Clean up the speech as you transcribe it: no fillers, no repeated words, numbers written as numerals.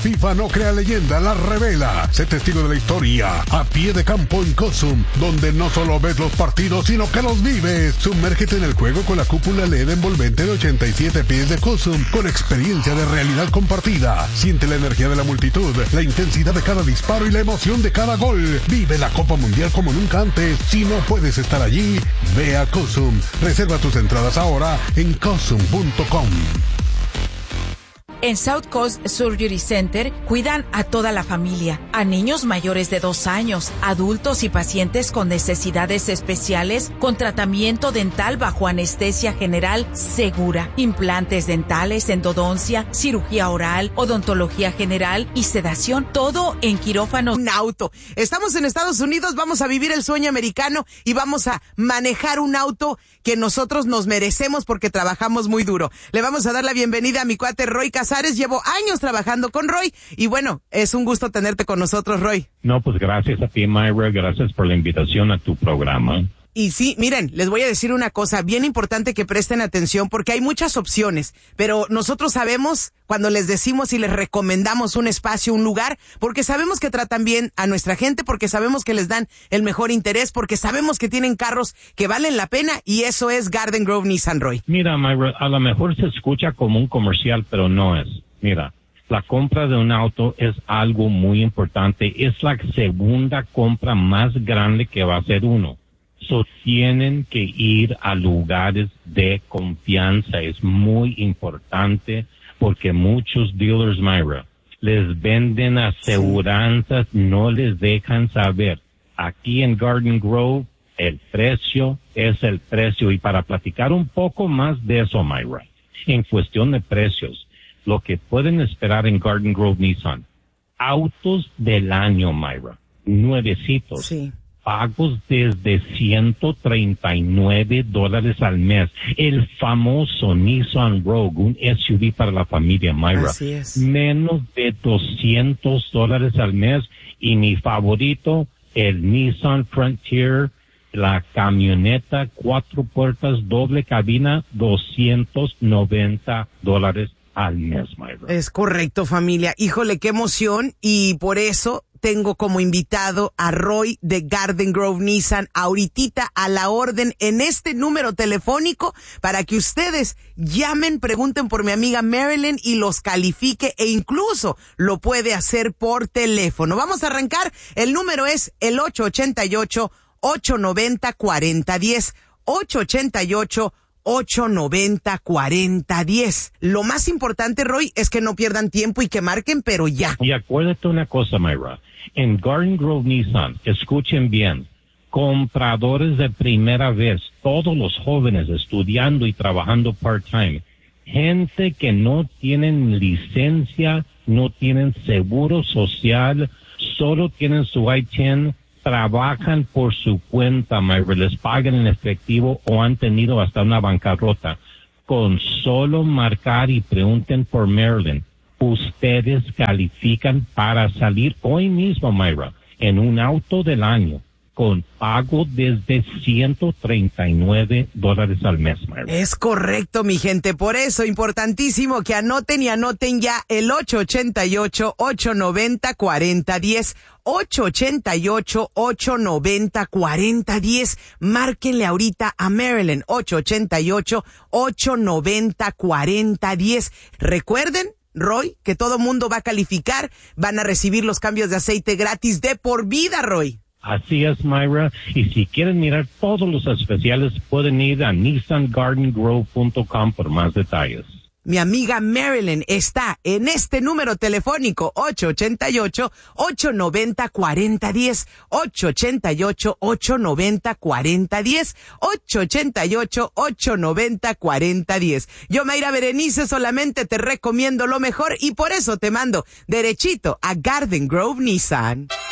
FIFA no crea leyenda, la revela. Sé testigo de la historia a pie de campo en Cosum, donde no solo ves los partidos, sino que los vives. Sumérgete en el juego con la cúpula LED envolvente de 87 pies de Cosum, con experiencia de realidad compartida. Siente la energía de la multitud, la intensidad de cada disparo y la emoción de cada gol. Vive la Copa Mundial como nunca antes. Si no puedes estar allí, ve a Cosum. Reserva tus entradas ahora en cosum.com. En South Coast Surgery Center cuidan a toda la familia, a niños mayores de 2 años, adultos y pacientes con necesidades especiales con tratamiento dental bajo anestesia general segura, implantes dentales, endodoncia, cirugía oral, odontología general y sedación, todo en quirófano. Un auto. Estamos en Estados Unidos, vamos a vivir el sueño americano y vamos a manejar un auto que nosotros nos merecemos porque trabajamos muy duro. Le vamos a dar la bienvenida a mi cuate Roy Casares. Llevo años trabajando con Roy y bueno, es un gusto tenerte con nosotros, Roy. No, pues gracias a ti, Mayra, gracias por la invitación a tu programa. Y sí, miren, les voy a decir una cosa bien importante que presten atención porque hay muchas opciones, pero nosotros sabemos cuando les decimos y les recomendamos un espacio, un lugar, porque sabemos que tratan bien a nuestra gente, porque sabemos que les dan el mejor interés, porque sabemos que tienen carros que valen la pena y eso es Garden Grove Nissan, Roy. Mira, Mayra, a lo mejor se escucha como un comercial, pero no es. Mira, la compra de un auto es algo muy importante, es la segunda compra más grande que va a hacer uno. So, tienen que ir a lugares de confianza. Es muy importante porque muchos dealers, Mayra, les venden aseguranzas, no les dejan saber. Aquí en Garden Grove, el precio es el precio. Y para platicar un poco más de eso, Mayra, en cuestión de precios, lo que pueden esperar en Garden Grove Nissan, autos del año, Mayra, nuevecitos. Sí. Pagos desde $139 al mes. El famoso Nissan Rogue, un SUV para la familia, Mayra. Así es. Menos de $200 al mes. Y mi favorito, el Nissan Frontier, la camioneta 4 puertas, doble cabina, $290 al mes, Mayra. Es correcto, familia. Híjole, qué emoción. Y por eso tengo como invitado a Roy de Garden Grove Nissan ahorita a la orden en este número telefónico para que ustedes llamen, pregunten por mi amiga Marilyn y los califique e incluso lo puede hacer por teléfono. Vamos a arrancar. El número es el 888-890-4010. 888-890-4010. Lo más importante, Roy, es que no pierdan tiempo y que marquen, pero ya. Y acuérdate una cosa, Mayra. En Garden Grove Nissan, escuchen bien, compradores de primera vez, todos los jóvenes estudiando y trabajando part-time, gente que no tienen licencia, no tienen seguro social, solo tienen su I-10, trabajan por su cuenta, Mayra, les pagan en efectivo o han tenido hasta una bancarrota. Con solo marcar y pregunten por Marilyn, ustedes califican para salir hoy mismo, Mayra, en un auto del año con pago desde $139 al mes, Mayra. Es correcto, mi gente. Por eso, importantísimo que anoten y anoten ya el 888-890-4010. 888-890-4010. Márquenle ahorita a Marilyn. 888-890-4010. Recuerden, Roy, que todo mundo va a calificar. Van a recibir los cambios de aceite gratis de por vida, Roy. Así es, Mayra. Y si quieren mirar todos los especiales, pueden ir a nissangardengrove.com por más detalles. Mi amiga Marilyn está en este número telefónico 888-890-4010, 888-890-4010, 888-890-4010. Yo, Mayra Berenice, solamente te recomiendo lo mejor y por eso te mando derechito a Garden Grove Nissan.